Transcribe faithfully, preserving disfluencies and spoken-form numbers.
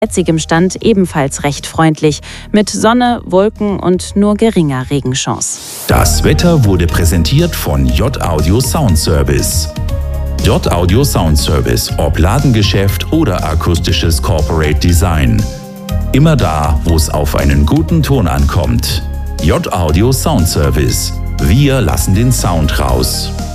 jetzigem Stand ebenfalls recht freundlich, mit Sonne, Wolken und nur geringer Regenchance. Das Wetter wurde präsentiert von J-Audio Sound Service. J-Audio Sound Service, ob Ladengeschäft oder akustisches Corporate Design. Immer da, wo es auf einen guten Ton ankommt. J-Audio Sound Service. Wir lassen den Sound raus.